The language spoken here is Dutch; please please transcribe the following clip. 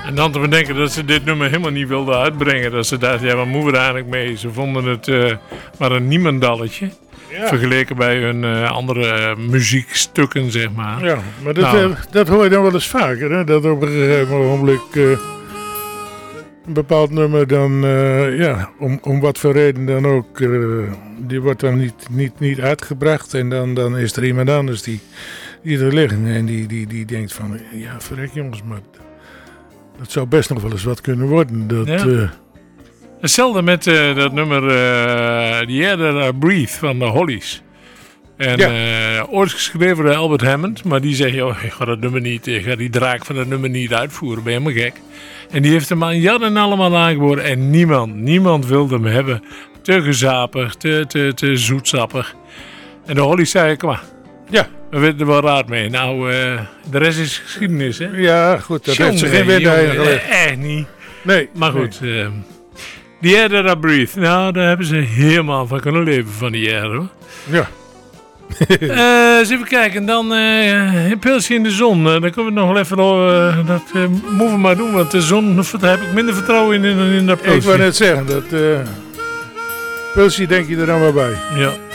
En dan te bedenken dat ze dit nummer helemaal niet wilden uitbrengen. Dat ze dachten, ja, wat moeten we er eigenlijk mee? Ze vonden het maar een niemendalletje. Ja. Vergeleken bij hun andere muziekstukken, zeg maar. Ja, maar dat hoor je dan wel eens vaker. Hè? Dat op een gegeven ogenblik een bepaald nummer dan, om wat voor reden dan ook, die wordt dan niet uitgebracht. En dan is er iemand anders die er liggen en die denkt van, ja, verrek jongens, maar dat zou best nog wel eens wat kunnen worden. Hetzelfde met dat nummer The Air That I Breathe van de Hollies. En ooit geschreven door Albert Hammond, maar die zegt, joh, ik ga dat nummer niet, ik ga die draak van dat nummer niet uitvoeren, ben je helemaal gek. En die heeft hem aan Jan en allemaal aangeboden en niemand wilde hem hebben. Te gezapig, te zoetsappig. En de Hollies zei, kom maar. Ja, we weten er wel raad mee. Nou, de rest is geschiedenis, hè? Ja, goed, dat heeft ze geen winnaar gelegd. Echt niet. Nee. Maar goed, The Air That I Breathe. Nou, daar hebben ze helemaal van kunnen leven, van die air, hoor. Ja. Eens even kijken, dan een pilsje in de zon. Dan kunnen we nog wel even, dat moeten we maar doen, want de zon, daar heb ik minder vertrouwen in dat pilsje. Ik wou net zeggen, dat pilsje denk je er dan wel bij. Ja.